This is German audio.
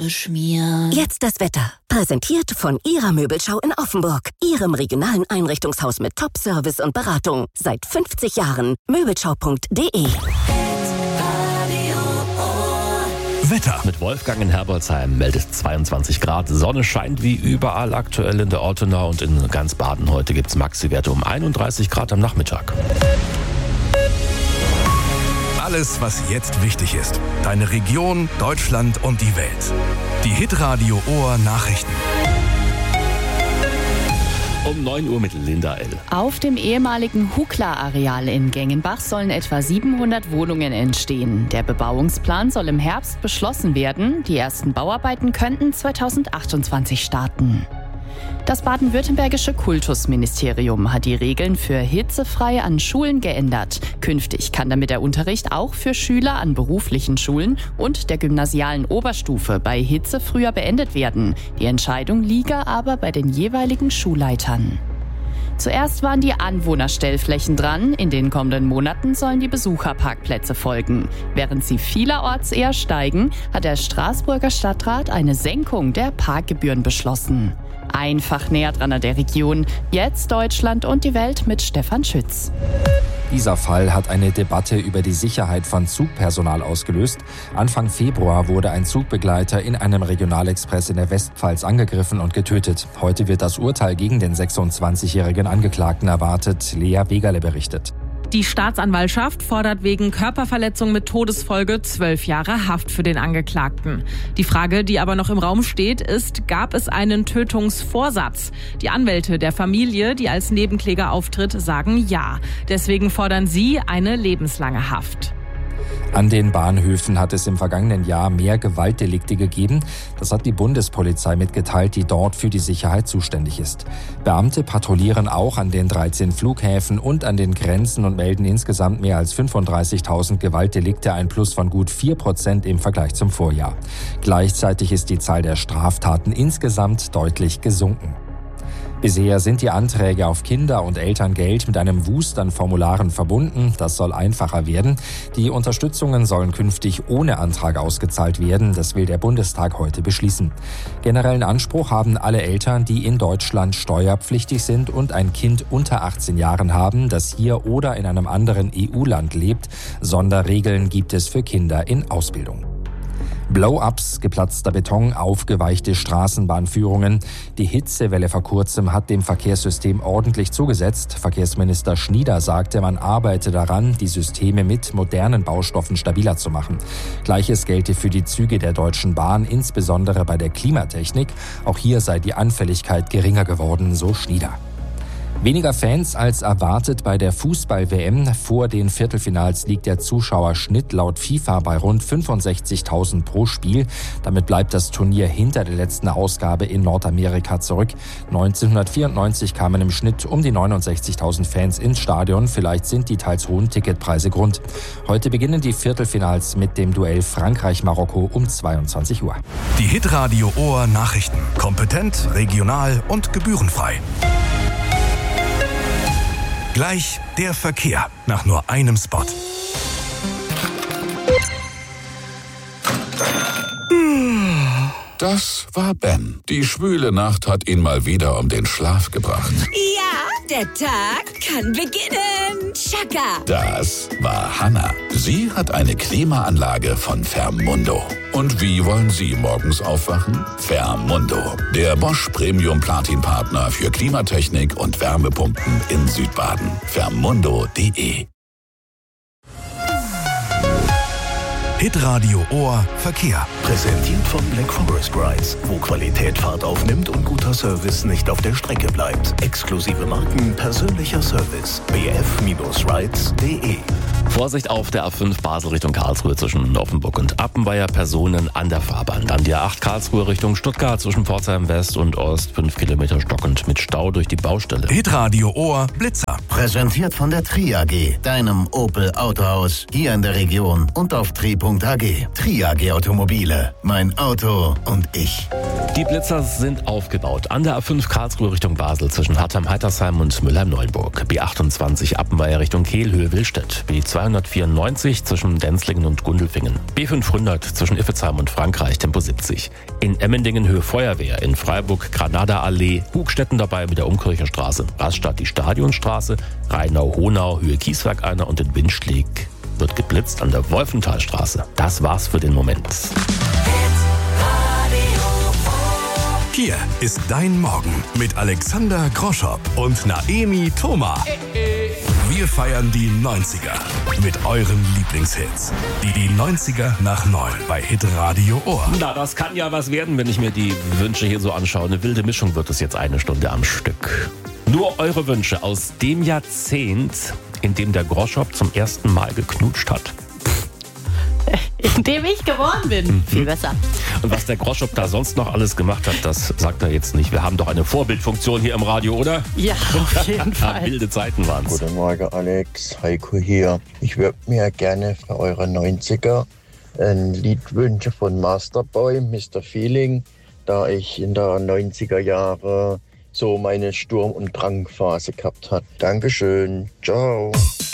beschmiert. Jetzt das Wetter. Präsentiert von Ihrer Möbelschau in Offenburg. Ihrem regionalen Einrichtungshaus mit Top-Service und Beratung. Seit 50 Jahren. Möbelschau.de. Wetter. Mit Wolfgang in Herbolzheim meldet 22 Grad. Sonne scheint wie überall aktuell in der Ortenau und in ganz Baden. Heute gibt es Maxi-Werte um 31 Grad am Nachmittag. Alles, was jetzt wichtig ist. Deine Region, Deutschland und die Welt. Die Hitradio Ohr Nachrichten. Um 9 Uhr mit Linda L. Auf dem ehemaligen Hukla-Areal in Gengenbach sollen etwa 700 Wohnungen entstehen. Der Bebauungsplan soll im Herbst beschlossen werden. Die ersten Bauarbeiten könnten 2028 starten. Das baden-württembergische Kultusministerium hat die Regeln für hitzefrei an Schulen geändert. Künftig kann damit der Unterricht auch für Schüler an beruflichen Schulen und der gymnasialen Oberstufe bei Hitze früher beendet werden. Die Entscheidung liege aber bei den jeweiligen Schulleitern. Zuerst waren die Anwohnerstellflächen dran. In den kommenden Monaten sollen die Besucherparkplätze folgen. Während sie vielerorts eher steigen, hat der Straßburger Stadtrat eine Senkung der Parkgebühren beschlossen. Einfach näher dran an der Region. Jetzt Deutschland und die Welt mit Stefan Schütz. Dieser Fall hat eine Debatte über die Sicherheit von Zugpersonal ausgelöst. Anfang Februar wurde ein Zugbegleiter in einem Regionalexpress in der Westpfalz angegriffen und getötet. Heute wird das Urteil gegen den 26-jährigen Angeklagten erwartet. Lea Wegerle berichtet. Die Staatsanwaltschaft fordert wegen Körperverletzung mit Todesfolge 12 Jahre Haft für den Angeklagten. Die Frage, die aber noch im Raum steht, ist, gab es einen Tötungsvorsatz? Die Anwälte der Familie, die als Nebenkläger auftritt, sagen ja. Deswegen fordern sie eine lebenslange Haft. An den Bahnhöfen hat es im vergangenen Jahr mehr Gewaltdelikte gegeben. Das hat die Bundespolizei mitgeteilt, die dort für die Sicherheit zuständig ist. Beamte patrouillieren auch an den 13 Flughäfen und an den Grenzen und melden insgesamt mehr als 35.000 Gewaltdelikte, ein Plus von gut 4% im Vergleich zum Vorjahr. Gleichzeitig ist die Zahl der Straftaten insgesamt deutlich gesunken. Bisher sind die Anträge auf Kinder- und Elterngeld mit einem Wust an Formularen verbunden. Das soll einfacher werden. Die Unterstützungen sollen künftig ohne Antrag ausgezahlt werden. Das will der Bundestag heute beschließen. Generellen Anspruch haben alle Eltern, die in Deutschland steuerpflichtig sind und ein Kind unter 18 Jahren haben, das hier oder in einem anderen EU-Land lebt. Sonderregeln gibt es für Kinder in Ausbildung. Blow-ups, geplatzter Beton, aufgeweichte Straßenbahnführungen. Die Hitzewelle vor kurzem hat dem Verkehrssystem ordentlich zugesetzt. Verkehrsminister Schnieder sagte, man arbeite daran, die Systeme mit modernen Baustoffen stabiler zu machen. Gleiches gelte für die Züge der Deutschen Bahn, insbesondere bei der Klimatechnik. Auch hier sei die Anfälligkeit geringer geworden, so Schnieder. Weniger Fans als erwartet bei der Fußball-WM. Vor den Viertelfinals liegt der Zuschauerschnitt laut FIFA bei rund 65.000 pro Spiel. Damit bleibt das Turnier hinter der letzten Ausgabe in Nordamerika zurück. 1994 kamen im Schnitt um die 69.000 Fans ins Stadion. Vielleicht sind die teils hohen Ticketpreise Grund. Heute beginnen die Viertelfinals mit dem Duell Frankreich-Marokko um 22 Uhr. Die Hitradio Ohr Nachrichten. Kompetent, regional und gebührenfrei. Gleich der Verkehr nach nur einem Spot. Das war Ben. Die schwüle Nacht hat ihn mal wieder um den Schlaf gebracht. Ja, der Tag kann beginnen. Chaka. Das war Hannah. Sie hat eine Klimaanlage von Fermundo. Und wie wollen Sie morgens aufwachen? Fermundo, der Bosch Premium Platin Partner für Klimatechnik und Wärmepumpen in Südbaden. Fermundo.de. Hitradio Ohr Verkehr. Präsentiert von Black Forest Rides, wo Qualität Fahrt aufnimmt und guter Service nicht auf der Strecke bleibt. Exklusive Marken, persönlicher Service. bf-rides.de. Vorsicht auf der A5 Basel Richtung Karlsruhe zwischen Offenburg und Appenweier, Personen an der Fahrbahn. Dann die A8 Karlsruhe Richtung Stuttgart zwischen Pforzheim West und Ost, 5 Kilometer stockend mit Stau durch die Baustelle. Hitradio Ohr Blitzer. Präsentiert von der Tri AG, deinem Opel Autohaus hier in der Region und auf tri.ag. Tri AG Automobile, mein Auto und ich. Die Blitzer sind aufgebaut. An der A5 Karlsruhe Richtung Basel zwischen Hartheim-Heitersheim und Mülheim-Neuenburg. B28 Appenweier Richtung Kehl-Höhe-Willstedt. B294 zwischen Denzlingen und Gundelfingen. B500 zwischen Iffezheim und Frankreich, Tempo 70. In Emmendingen Höhe Feuerwehr. In Freiburg Granada-Allee. Hugstetten dabei mit der Umkirchenstraße. Rastatt die Stadionstraße. Rheinau-Honau Höhe Kieswerk einer und in Windschlik wird geblitzt an der Wolfenthalstraße. Das war's für den Moment. Hier ist dein Morgen mit Alexander Groschop und Naemi Thoma. Wir feiern die 90er mit euren Lieblingshits. Die 90er nach 9 bei Hitradio Ohr. Na, das kann ja was werden, wenn ich mir die Wünsche hier so anschaue. Eine wilde Mischung wird es jetzt eine Stunde am Stück. Nur eure Wünsche aus dem Jahrzehnt, in dem der Groschop zum ersten Mal geknutscht hat. In dem ich geboren bin. Viel besser. Und was der Groschop da sonst noch alles gemacht hat, das sagt er jetzt nicht. Wir haben doch eine Vorbildfunktion hier im Radio, oder? Ja, auf jeden Fall. Wilde Zeiten waren's. Guten Morgen, Alex. Heiko hier. Ich würde mir gerne für eure 90er ein Lied wünschen von Masterboy, Mr. Feeling, da ich in der 90er Jahre so meine Sturm- und Drangphase gehabt habe. Dankeschön. Ciao.